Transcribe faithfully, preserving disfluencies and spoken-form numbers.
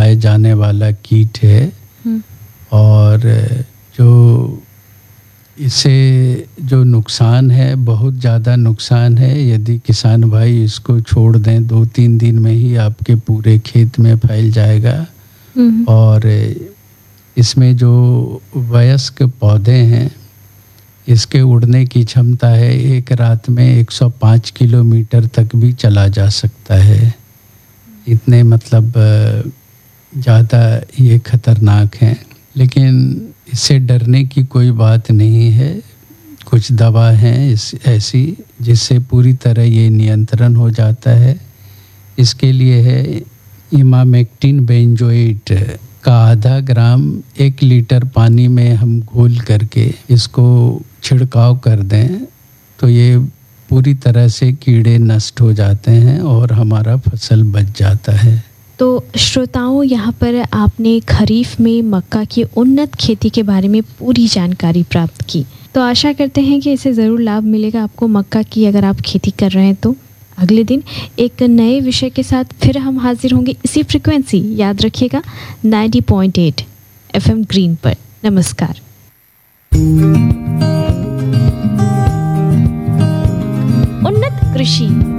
पाए जाने वाला कीट है और जो इससे जो नुकसान है बहुत ज़्यादा नुकसान है। यदि किसान भाई इसको छोड़ दें दो तीन दिन में ही आपके पूरे खेत में फैल जाएगा और इसमें जो वयस्क पौधे हैं इसके उड़ने की क्षमता है एक रात में एक सौ पाँच किलोमीटर तक भी चला जा सकता है। इतने मतलब ज़्यादा ये खतरनाक हैं, लेकिन इससे डरने की कोई बात नहीं है। कुछ दवा हैं इस ऐसी जिससे पूरी तरह ये नियंत्रण हो जाता है। इसके लिए है इमामेक्टिन बेंजोएट का आधा ग्राम एक लीटर पानी में हम घोल करके इसको छिड़काव कर दें तो ये पूरी तरह से कीड़े नष्ट हो जाते हैं और हमारा फसल बच जाता है। तो श्रोताओं, यहाँ पर आपने खरीफ में मक्का की उन्नत खेती के बारे में पूरी जानकारी प्राप्त की। तो आशा करते हैं कि इसे ज़रूर लाभ मिलेगा आपको मक्का की अगर आप खेती कर रहे हैं तो। अगले दिन एक नए विषय के साथ फिर हम हाजिर होंगे इसी फ्रिक्वेंसी, याद रखिएगा नब्बे पॉइंट आठ एफएम ग्रीन पर। नमस्कार। उन्नत कृषि